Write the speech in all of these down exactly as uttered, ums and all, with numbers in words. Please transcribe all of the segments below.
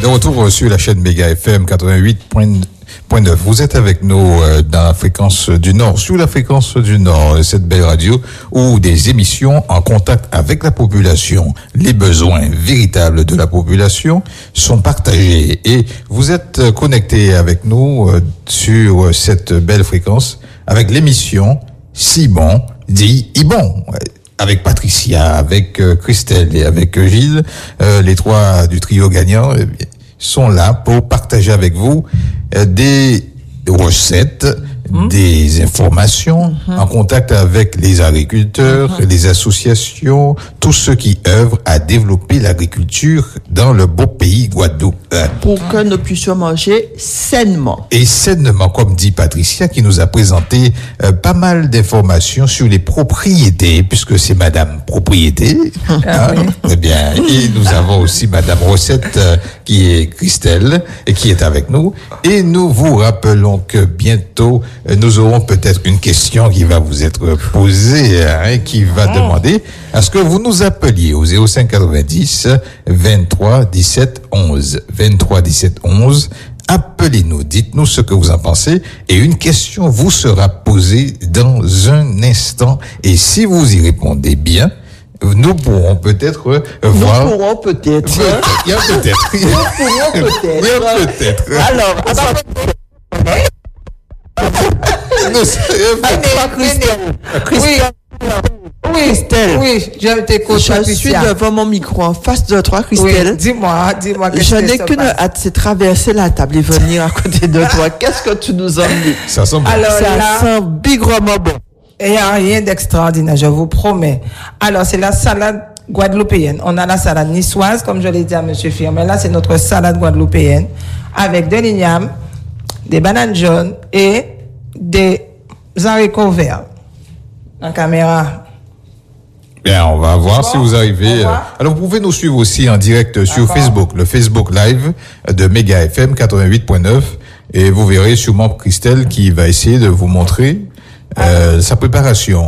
De retour sur la chaîne Méga F M quatre-vingt-huit point neuf. Vous êtes avec nous euh, dans la fréquence du Nord, sur la fréquence du Nord, cette belle radio où des émissions en contact avec la population, les besoins véritables de la population sont partagés. Et vous êtes connectés avec nous euh, sur cette belle fréquence avec l'émission Simon dit Ibon. Avec Patricia, avec euh, Christelle et avec euh, Gilles, euh, les trois du trio gagnant euh, sont là pour partager avec vous euh, des recettes, mmh. des informations mmh. en contact avec les agriculteurs, mmh. les associations, tous ceux qui œuvrent à développer l'agriculture dans le beau pays Guadeloupe. Pour que nous puissions manger sainement. Et sainement, comme dit Patricia, qui nous a présenté euh, pas mal d'informations sur les propriétés, puisque c'est Madame Propriété. Ah, hein, oui. Eh bien, et nous avons aussi Madame Recette, euh, qui est Christelle, et qui est avec nous. Et nous vous rappelons que bientôt, euh, nous aurons peut-être une question qui va vous être posée, hein, qui va oh. demander à ce que vous nous appeliez au zéro cinq quatre-vingt-dix vingt-trois dix-sept onze. vingt-trois dix-sept onze. Appelez-nous, dites-nous ce que vous en pensez et une question vous sera posée dans un instant. Et si vous y répondez bien, nous pourrons peut-être euh, voir. Nous pourrons peut-être. Il y a peut-être. Nous pourrons peut-être. Il y a peut-être. Alors, à part... Nous serions Christelle. Oui, Christelle. Oui, je t'écoute. Je suis devant mon micro en face de toi, Christelle. Oui, dis-moi, dis-moi. Je n'ai qu'une hâte, c'est traverser la table et venir à côté de toi. Qu'est-ce que tu nous as mis? Ça sent bon. Alors ça là, sent bigrement bon. Il n'y a rien d'extraordinaire, je vous promets. Alors, c'est la salade guadeloupéenne. On a la salade niçoise, comme je l'ai dit à Monsieur Firmin. Là, c'est notre salade guadeloupéenne avec de l'igname, des bananes jaunes et des haricots verts. En caméra. Bien, on va voir bon, si vous arrivez. Alors, vous pouvez nous suivre aussi en direct sur D'accord. Facebook, le Facebook Live de Méga F M quatre-vingt-huit point neuf. Et vous verrez sûrement Christelle qui va essayer de vous montrer euh, sa préparation.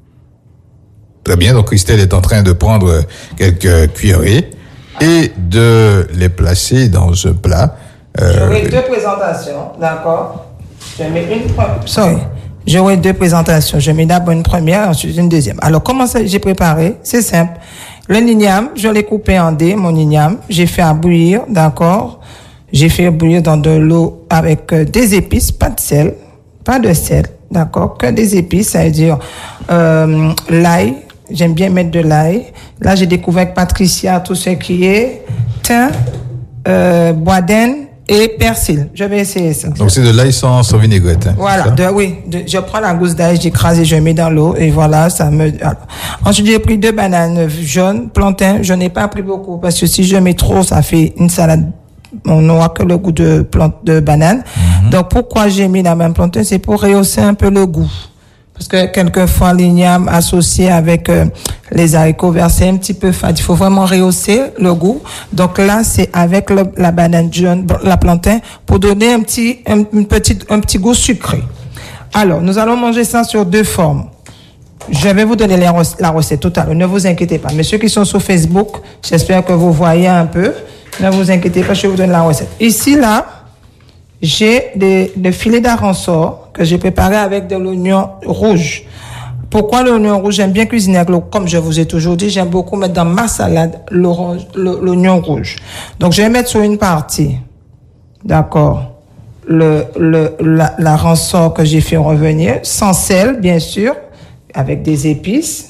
Très bien, donc Christelle est en train de prendre quelques cuillerées et de les placer dans un plat. Euh, J'aurai deux présentations, d'accord. Je mets une première. Sorry. J'aurai deux présentations. Je mets d'abord une première, ensuite une deuxième. Alors, comment ça, j'ai préparé? C'est simple. Le igname, je l'ai coupé en dés, mon igname. J'ai fait à bouillir, d'accord. J'ai fait bouillir dans de l'eau avec euh, des épices, pas de sel, pas de sel, d'accord. Que des épices, ça veut dire euh, l'ail. J'aime bien mettre de l'ail. Là, j'ai découvert avec Patricia tout ce qui est thym, euh, boisdaine et persil. Je vais essayer ça. Donc, c'est de l'ail sans, sans vinaigrette. Hein, voilà. De, oui. De, je prends la gousse d'ail, j'écrase et je mets dans l'eau. Et voilà, ça me... Alors. Ensuite, j'ai pris deux bananes jaunes, plantains. Je n'ai pas pris beaucoup parce que si je mets trop, ça fait une salade. On n'aura que le goût de plante, de banane. Mm-hmm. Donc, pourquoi j'ai mis la même plantain? C'est pour rehausser un peu le goût. Parce que quelquefois, l'igname associé avec euh, les haricots verts, c'est un petit peu fade. Il faut vraiment rehausser le goût. Donc là, c'est avec le, la banane jaune, la plantain, pour donner un petit, un, une petite, un petit goût sucré. Alors, nous allons manger ça sur deux formes. Je vais vous donner les, la recette totale. Ne vous inquiétez pas. Mais ceux qui sont sur Facebook, j'espère que vous voyez un peu. Ne vous inquiétez pas, je vais vous donner la recette. Ici, là, j'ai des, des filets d'aransor que j'ai préparés avec de l'oignon rouge. Pourquoi l'oignon rouge? J'aime bien cuisiner avec l'eau. Comme je vous ai toujours dit, j'aime beaucoup mettre dans ma salade l'orange, l'oignon rouge. Donc, je vais mettre sur une partie, d'accord, le, le, la, la ransor que j'ai fait revenir, sans sel, bien sûr, avec des épices.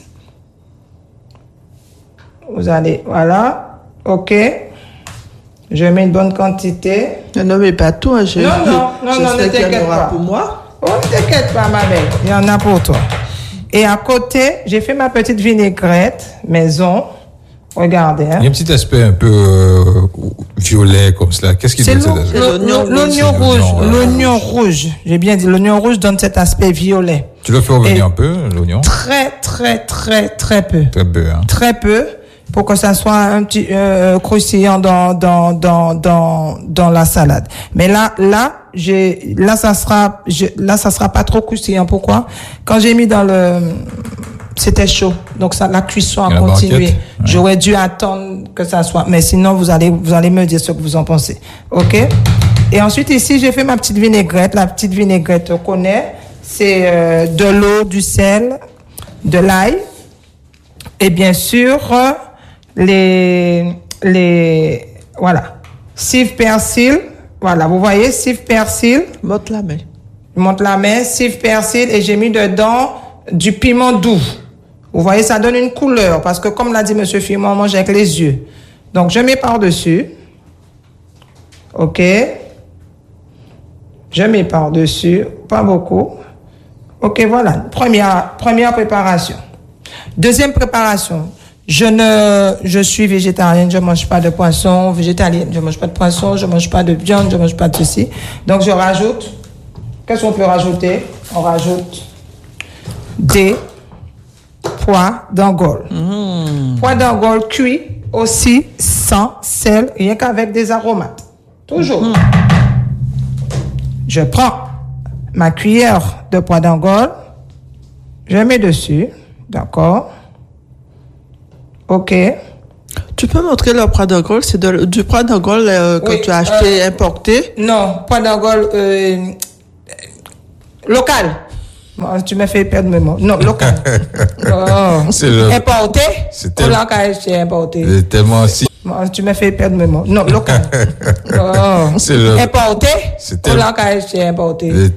Vous allez, voilà, ok. Je mets une bonne quantité. Non, mais pas tout. Hein, je, non, non, non, je non, ne t'inquiète pas. Pour moi. Oh, ne t'inquiète pas, ma belle. Il y en a pour toi. Et à côté, j'ai fait ma petite vinaigrette maison. Regardez. Hein. Il y a un petit aspect un peu euh, violet comme cela. Qu'est-ce qui donne cet aspect? L'oignon rouge. L'oignon rouge. J'ai bien dit, l'oignon rouge donne cet aspect violet. Tu le fais revenir Et un peu, l'oignon? Très, très, très, très peu. Très peu, hein. Très peu. Pour que ça soit un petit euh, croustillant dans dans dans dans dans la salade. Mais là là j'ai là ça sera je, là ça sera pas trop croustillant. Pourquoi? Quand j'ai mis dans le c'était chaud. Donc, ça, la cuisson a La continué. banquette, ouais. J'aurais dû attendre que ça soit. Mais sinon, vous allez, vous allez me dire ce que vous en pensez. OK? Et ensuite, ici, j'ai fait ma petite vinaigrette. La petite vinaigrette, on connaît. C'est euh, de l'eau, du sel, de l'ail. Et bien sûr, euh, les, les, voilà. Cive persil. Voilà, vous voyez, cive persil. Monte la main. Je monte la main, cive persil, et j'ai mis dedans du piment doux. Vous voyez, ça donne une couleur, parce que comme l'a dit M. Firmin, on mange avec les yeux. Donc, je mets par-dessus. OK. Je mets par-dessus, pas beaucoup. OK, voilà. Première, première préparation. Deuxième préparation. Je ne, je suis végétarienne, je mange pas de poisson, végétalienne, je mange pas de poisson, je mange pas de viande, je mange pas de ceci. Donc, je rajoute. Qu'est-ce qu'on peut rajouter? On rajoute des pois d'Angola. Mmh. Pois d'Angola cuits aussi sans sel, rien qu'avec des aromates. Toujours. Mmh. Je prends ma cuillère de pois d'Angola, je mets dessus, d'accord? OK. Tu peux montrer le pois d'Angola? C'est de, du pois d'Angola euh, que Oui, tu as acheté, euh, importé? Non, pois d'Angola euh, local. Bon, tu m'as fait perdre mes mots. Non, local. Oh. C'est le- Importé? C'est Au tel- local, c'est importé. Il est tellement si. Bon, tu m'as fait perdre mes mots. Non, local. Oh. C'est le- Importé? C'est Au tel- local, c'est importé. Il est